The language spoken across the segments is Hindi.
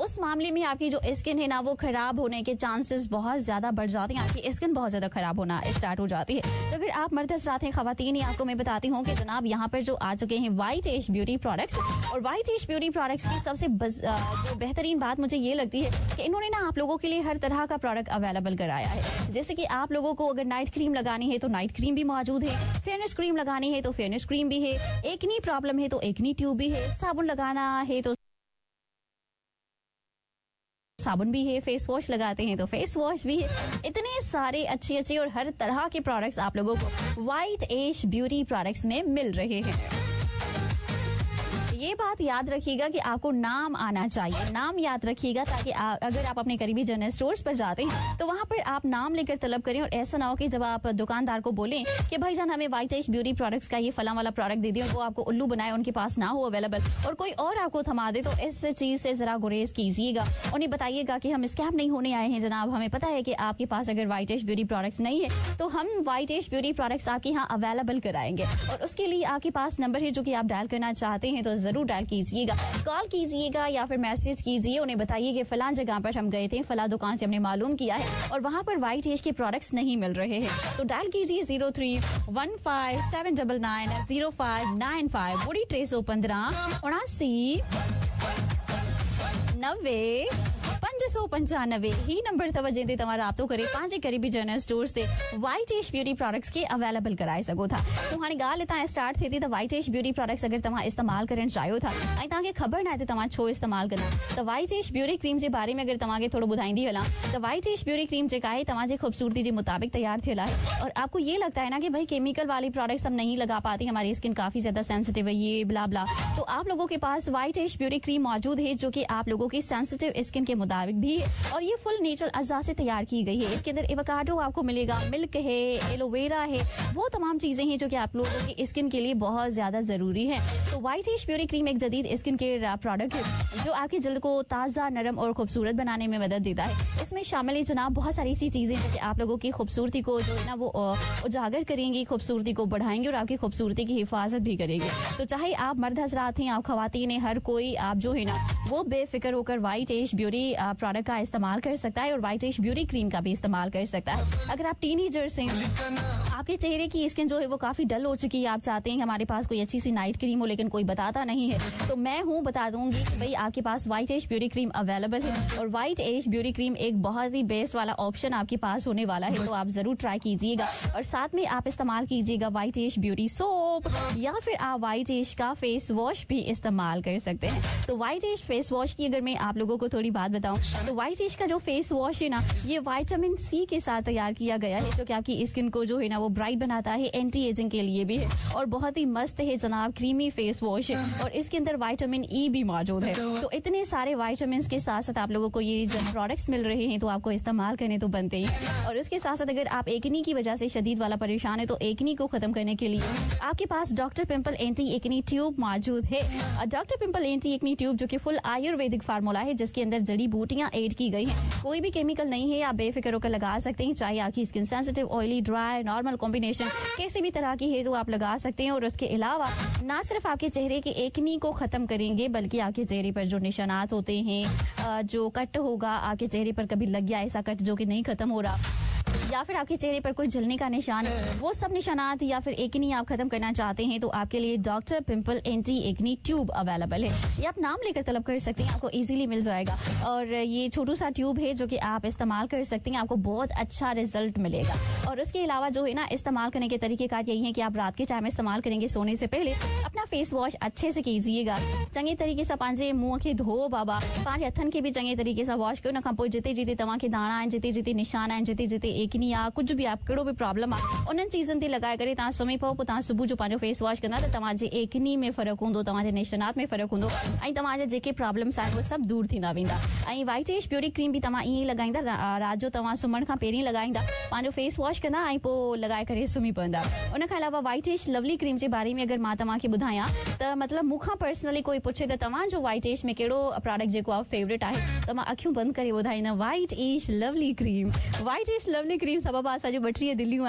उस मामले में आपकी जो स्किन है ना वो खराब होने के चांसेस बहुत ज्यादा बढ़ जाते हैं, आपकी स्किन बहुत ज्यादा खराब होना स्टार्ट हो जाती है। तो अगर आप मर्द हजरात हैं, खवातीन हैं, आपको मैं बताती हूँ कि जनाब यहाँ पर जो आ चुके हैं व्हाइट एश ब्यूटी प्रोडक्ट्स, और व्हाइट एश ब्यूटी प्रोडक्ट्स की सबसे जो बेहतरीन बात मुझे ये लगती है कि इन्होंने ना आप लोगों के लिए हर तरह का प्रोडक्ट अवेलेबल कराया है। जैसे कि आप लोगों को अगर नाइट क्रीम लगानी है तो नाइट क्रीम भी मौजूद है, फेयरनेस क्रीम लगानी है तो फेयरनेस क्रीम भी है, एक्नी प्रॉब्लम है तो एक्नी ट्यूब भी है, साबुन लगाना है तो साबुन भी है, फेस वॉश लगाते हैं तो फेस वॉश भी है। इतने सारे अच्छे अच्छे और हर तरह के प्रोडक्ट्स आप लोगों को व्हाइट एश ब्यूटी प्रोडक्ट्स में मिल रहे हैं। ये बात याद रखिएगा कि आपको नाम आना चाहिए, नाम याद रखिएगा ताकि अगर आप अपने करीबी जनरल स्टोर्स पर जाते हैं तो वहां पर आप नाम लेकर तलब करें, और ऐसा ना हो कि जब आप दुकानदार को बोलें कि भाईजान हमें व्हाइट एश ब्यूटी प्रोडक्ट्स का ये फला वाला प्रोडक्ट दे दिए, वो आपको उल्लू बनाए, उनके पास ना हो अवेलेबल और कोई और आपको थमा दे, तो इस चीज से जरा गुरेज कीजिएगा। उन्हें बताइएगा कि हम स्कैम नहीं होने आए हैं जनाब, हमें पता है कि आपके पास अगर व्हाइट एश ब्यूटी प्रोडक्ट्स नहीं है तो हम व्हाइट एश ब्यूटी प्रोडक्ट्स आपके यहाँ अवेलेबल कराएंगे, और उसके लिए आपके पास नंबर है जो कि आप डायल करना चाहते हैं तो जरूर डायल कीजिएगा, कॉल कीजिएगा या फिर मैसेज कीजिए। उन्हें बताइए कि फलां जगह पर हम गए थे, फलां दुकान से हमने मालूम किया है और वहां पर व्हाइट एश के प्रोडक्ट्स नहीं मिल रहे हैं, तो डायल कीजिए 0315790595 बुरी 315 79 595 ही नंबर तवज्जो दे तव्हां राब्तो करे पंहिंजे क़रीबी जनरल स्टोर से व्हाइट एश ब्यूटी प्रोडक्ट्स के अवेलेबल कराए सघो था। तो हाणे ॻाल्हि हितां स्टार्ट थिए थी त व्हाइट एश ब्यूटी प्रोडक्ट्स अगर तव्हां इस्तेमाल करण चाहियो था ऐं तव्हांखे ख़बर न आहे त तव्हां छो इस्तेमाल कंदा, त व्हाइट एश ब्यूटी क्रीम जे बारे में अगर तव्हांखे थोड़ो ॿुधाईंदी हलां त व्हाइट एश ब्यूटी क्रीम जेका आहे तव्हांजी खूबसूरती के मुताबिक तैयार थियल आहे, और आपको ये लगता है ना कि भाई केमिकल वाली प्रोडक्ट्स हम नहीं लगा पाती, हमारी स्किन काफी ज्यादा सेंसिटिव है, ये ब्ला ब्ला, तो आप लोगों के पास व्हाइट एश ब्यूटी क्रीम मौजूद है जो कि आप लोगों की सेंसिटिव स्किन के मुताबिक भी है, और ये फुल नेचुरल अज़ा से तैयार की गई है। इसके अंदर एवोकाडो आपको मिलेगा, मिल्क है, एलोवेरा है, वो तमाम चीजें हैं जो कि आप लोगों की स्किन के लिए बहुत ज्यादा जरूरी है। तो व्हाइट एश ब्यूटी क्रीम एक जदीद स्किन केयर प्रोडक्ट है जो आपकी जल्द को ताजा, नरम और खूबसूरत बनाने में मदद देता है। इसमें शामिल है जनाब बहुत सारी ऐसी चीजें जो कि आप लोगों की खूबसूरती को जो है ना वो उजागर करेंगी, खूबसूरती को बढ़ाएंगे और आपकी खूबसूरती की हिफाजत भी करेंगे। तो चाहे आप मर्द हजरात हैं, आप खवातीन हैं, हर कोई आप जो है ना वो बेफिक्र होकर व्हाइट एश ब्यूटी प्रोडक्ट का इस्तेमाल कर सकता है और व्हाइट एश ब्यूटी क्रीम का भी इस्तेमाल कर सकता है। अगर आप टीनेजर्स हैं, आपके चेहरे की स्किन जो है वो काफी डल हो चुकी है, आप चाहते हैं कि हमारे पास कोई अच्छी सी नाइट क्रीम हो लेकिन कोई बताता नहीं है, तो मैं हूँ बता दूंगी कि भाई आपके पास व्हाइट एश ब्यूटी क्रीम अवेलेबल है, और व्हाइट एश ब्यूटी क्रीम एक बहुत ही बेस्ट वाला ऑप्शन आपके पास होने वाला है, तो आप जरूर ट्राई कीजिएगा। और साथ में आप इस्तेमाल कीजिएगा व्हाइट एश ब्यूटी सोप, या फिर आप व्हाइट एश का फेस वॉश भी इस्तेमाल कर सकते हैं। तो व्हाइट एश फेस वॉश की अगर मैं आप लोगों को थोड़ी बात बताऊं तो व्हाइट एश का जो फेस वॉश है ना ये विटामिन सी के साथ तैयार किया गया है, जो कि आपकी स्किन को जो है ना वो ब्राइट बनाता है, एंटी एजिंग के लिए भी है, और बहुत ही मस्त है जनाब, क्रीमी फेस वॉश है, और इसके अंदर विटामिन ई भी मौजूद है। तो इतने सारे विटामिन के साथ साथ आप लोगों को ये जब प्रोडक्ट्स मिल रहे हैं तो आपको इस्तेमाल करने तो बनते ही। और उसके साथ साथ अगर आप एक्नी की वजह से शदीद वाला परेशान है तो एक्नी को खत्म करने के लिए आपके पास doctor pimple anti acne tube मौजूद है। Doctor pimple anti acne tube जो कि फुल आयुर्वेदिक फार्मूला है, जिसके अंदर जड़ी बूटियां ऐड की गई हैं, कोई भी केमिकल नहीं है, आप बेफिक्र होकर लगा सकते हैं, चाहे आपकी skin sensitive, oily, dry, normal combination किसी भी तरह की है तो आप लगा सकते हैं। और उसके अलावा ना सिर्फ आपके चेहरे की एक्नी को खत्म करेंगे बल्कि आपके चेहरे पर जो निशानात होते हैं, जो कट होगा आपके चेहरे पर, कभी लग गया ऐसा कट जो कि नहीं खत्म हो रहा, या फिर आपके चेहरे पर कोई जलने का निशान है, वो सब निशानात या फिर एक्नी आप खत्म करना चाहते हैं तो आपके लिए doctor pimple anti acne tube available है। ये आप नाम लेकर तलब कर सकते हैं, आपको इजीली मिल जाएगा, और ये छोटू सा ट्यूब है जो कि आप इस्तेमाल कर सकते हैं, आपको बहुत अच्छा रिजल्ट मिलेगा। और उसके अलावा जो है ना इस्तेमाल करने के तरीकेकार यही है कि आप रात के टाइम इस्तेमाल करेंगे सोने से पहले अपना फेस वॉश अच्छे से कीजिएगा, चंगे तरीके से पंहिंजे मुंह खे धो बाबा, पंहिंजे हथनि खे भी चंगे तरीके से वॉश कयो, उन खां पोइ जिते जिते तव्हांखे दाणा आहिनि, जिते जिते निशान आहिनि, जिते जिते एक्नी आहे, कुछ भी आप कहिड़ो भी प्रॉब्लम आहे उन्हनि चीज़नि ते लगाए करे तव्हां सुम्ही पओ, पोइ तव्हां सुबुह जो पंहिंजो फेस वॉश कंदा त तव्हांजे एक्नी में फ़र्क़ु हूंदो, तव्हांजे निशानात में फ़र्क़ु हूंदो, ऐं तव्हांजा जेके प्रॉब्लम्स आहिनि उहे सभु दूर थींदा वेंदा। ऐं व्हाइट एश ब्यूटी क्रीम भी तव्हां ईअं ई लॻाईंदा, राति जो तव्हां सुम्हण खां पहिरीं लॻाईंदा, पंहिंजो फेस वॉश कंदा ऐं पोइ लॻाए करे सुम्ही पवंदा। उन खां अलावा व्हाइट एश लवली क्रीम जे बारे में अगर मां तव्हांखे ॿुधायां त मतिलबु मूंखां पर्सनली कोई पुछे त तव्हांजो व्हाइट एश में कहिड़ो प्रोडक्ट जेको आहे फेवरेट आहे त मां अखियूं बंदि करे ॿुधाईंदा व्हाइट एश लवली क्रीम। व्हाइट एश लवली क्रीम सबबु असांजो 32 दिलियूं आहिनि,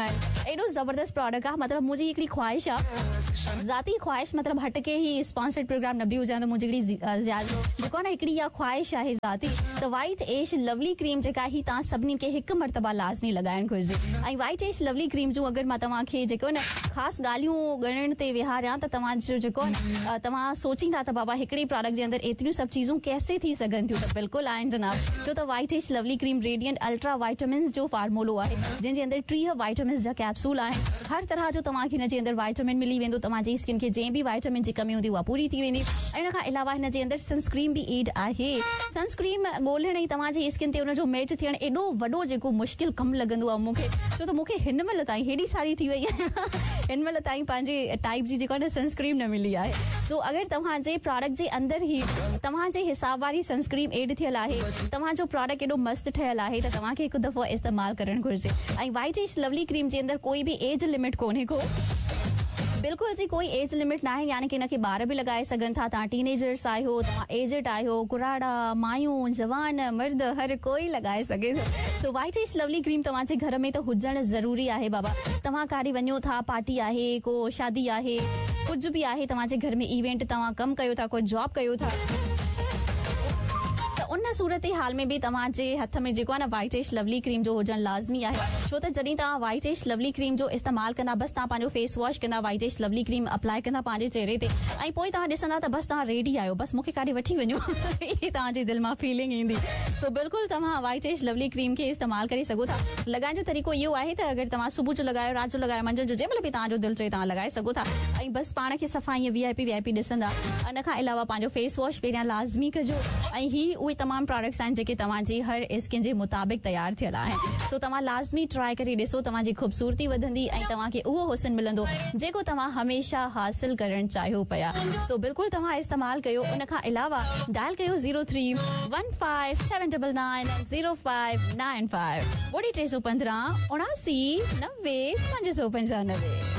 एॾो ज़बरदस्त प्रोडक्ट आहे मतलब मुंहिंजी हिकिड़ी ख़्वाहिश आहे ज़ाती ख़्वाहिश मतलब हटके ही स्पॉन्सर्ड प्रोग्राम न बि हुजनि त मुंहिंजी हिकिड़ी जेको आहे न हिकिड़ी इहा ख़्वाहिश आहे ज़ाती त वाइट एज लवली क्रीम जेका ही तव्हां सभिनी खे हिकु मरतबा लाज़मी लॻाइणु घुरिजे ऐं वाइट एज लवली क्रीम जूं अगरि मां तव्हांखे जेको न ख़ासि ॻाल्हियूं ॻणण ते विहारियां त तव्हांजो जेको न तव्हां सोचींदा त बाबा हिकिड़ी प्रोडक्ट जे अंदरि एतिरियूं सभु चीज़ूं कैसे थी सघनि थियूं त बिल्कुलु आहिनि जनाब छो त white as lovely cream radiant ultra vitamins जो फार्मूलो आहे जंहिंजे अंदरि 30 वाइटामिन्स जा कैप्सूल आहिनि हर तरह जो तव्हांखे हिनजे अंदरि वाइटामिन मिली वेंदो तव्हांजी स्किन खे जंहिं बि वाइटामिन जी कमी हूंदी उहा पूरी थी वेंदी ऐं हुन खां अलावा हिनजे अंदरि सनस्क्रीन बि एड आहे सनस्क्रीन ॻोल्हण ई तव्हांजी स्किन ते हुनजो मैच थियणु एॾो वॾो जेको मुश्किल कमु लॻंदो आहे मूंखे छो त मूंखे हिन महिल ताईं हेॾी सारी थी वई आहे हिन महिल ताईं पंहिंजे टाइप जी जेको आहे न सनस्क्रीन न मिली आहे सो अगरि तव्हांजे प्रोडक्ट जे अंदरि ई तव्हांजे हिसाब वारी सनस्क्रीन एड थियल आहे तव्हांजो प्रोडक्ट एॾो मस्तु ठहियल आहे त तव्हांखे हिकु दफ़ो इस्तेमालु करणु घुरिजे ऐं वाइट एज लवली क्रीम जे अंदरि कोई बि एज लिमिट कोन्हे को बिल्कुल जी कोई एज लिमिट ना है यानी कि इनके ॿार भी लगाए सघनि था तव्हां टीनेजर्स आहियो तव्हां एजड आहियो कुराड़ा मायूं जवान मर्द हर कोई लगाए सघे थो so white as lovely cream तव्हांजे घर में त हुजणु ज़रूरी आहे बाबा तव्हां काॾे वञो था पार्टी आहे को शादी आहे कुझु बि आहे तव्हांजे घर में इवेंट तव्हां कमु कयो था कोई जॉब कयो था उन सूरत हाल में भी तव्हांजे हथ में जेको आहे न वाइट एज लवली क्रीम जो हुजणु लाज़मी आहे छो त जॾहिं तव्हां वाइट एज लवली क्रीम जो इस्तेमालु कंदा बसि तव्हां पंहिंजो फेस वॉश कंदा white as lovely cream apply कंदा पंहिंजे चेहरे ते ऐं पोइ तव्हां ॾिसंदा त बसि तव्हां रेडी आहियो बसि मूंखे काॾे वठी वञो ई तव्हांजे दिलि मां फीलिंग ईंदी सो बिल्कुलु तव्हां वाइट एज लवली क्रीम खे इस्तेमालु करे सघो था लॻाइण जो तरीक़ो इहो आहे त अगरि तव्हां सुबुह जो लॻायो राति जो लॻायो मंझंदि जो जंहिं महिल बि तव्हांजो दिलि चए तव्हां लॻाए सघो था ऐं बसि पाण खे सफ़ा ईअं VIP ॾिसंदा इन खां अलावा पंहिंजो फेस वॉश पहिरियां लाज़मी कजो ऐं ही उहे तमामु प्रोडक्ट्स आहिनि जेके तव्हांजी हर स्किन जे मुताबिक़ तयार थियल आहिनि सो तव्हां लाज़मी ट्राई करे ॾिसो तव्हांजी ख़ूबसूरती वधंदी ऐं तव्हांखे उहो हुसन मिलंदो जेको तव्हां हमेशा हासिल करणु चाहियो पिया सो बिल्कुल तव्हां इस्तेमालु कयो उन खां अलावा डायल कयो 0315799095 ॿुड़ी 315 79 90 595